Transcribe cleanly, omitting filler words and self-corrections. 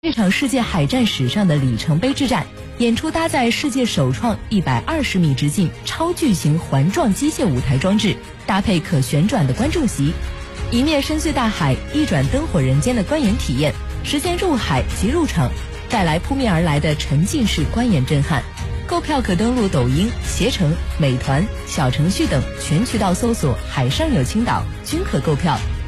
这场世界海战史上的里程碑之战，演出搭载世界首创120米直径超巨型环状机械舞台装置，搭配可旋转的观众席，一面深邃大海，一转灯火人间的观演体验，实现入海即入场，带来扑面而来的沉浸式观演震撼。购票可登录抖音、携程、美团、小程序等全渠道搜索"海上有青岛"均可购票。